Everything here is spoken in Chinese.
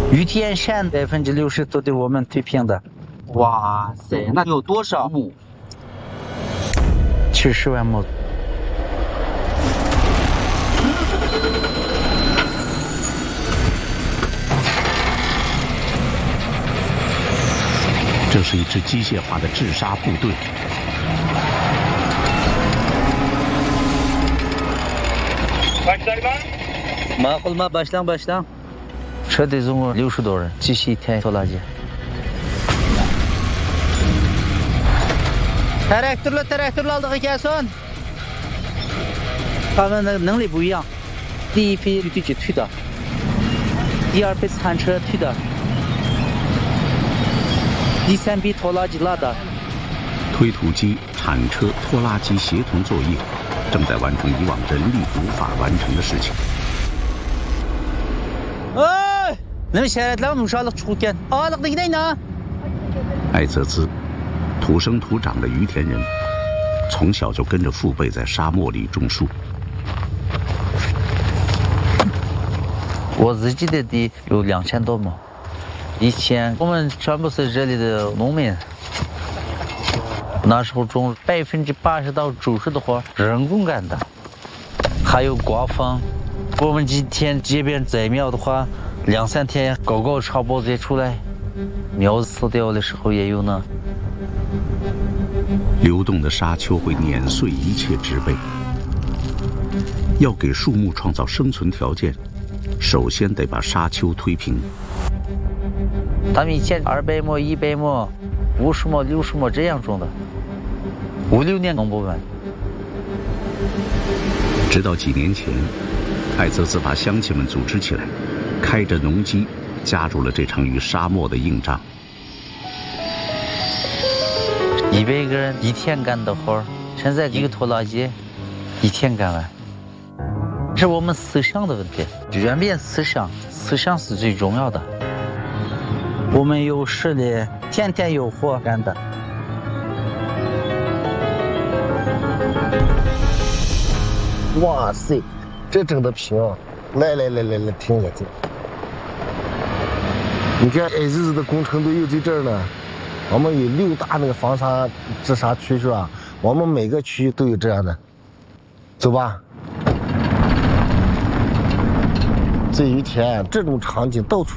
于田山60%都对我们推平的。 哇塞，那有多少亩 ？70万亩。 这是一支机械化的治沙部队。 Mağul başlan. 车队总共60多人，继续填拖拉机。Traktörle aldık gelsin。他们的能力不一样，第一批推机推的，第二批铲车推的，第三批拖拉机拉的。 推土机、铲车、拖拉机协同作业，正在完成以往人力无法完成的事情。艾泽兹，土生土长的于田人，从小就跟着父辈在沙漠里种树。 我自己的地有2000多亩，以前我们全部是这里的农民，那时候种80%到90%的活人工干的，还有刮风。我们今天这边栽苗的话，2、3天高潮包子也出来，苗子死掉的时候也有呢。 流动的沙丘会碾碎一切植被，要给树木创造生存条件，首先得把沙丘推平。 他们以前200亩、100亩、50亩、60亩这样种的，5、6年弄不完。 直到几年前，艾泽兹把乡亲们组织起来，开着农机，加入了这场与沙漠的硬仗。 100个人1天干的活，现在一个拖拉机1天干完。是我们思想的问题，转变思想是最重要的。我们有实力，天天有活干的。 哇塞，这整的平！来，停下。你看，艾泽兹的工程队又在这儿呢。我们有6大那个防沙治沙区是吧？我们每个区都有这样的。走吧。这一天这种场景到处。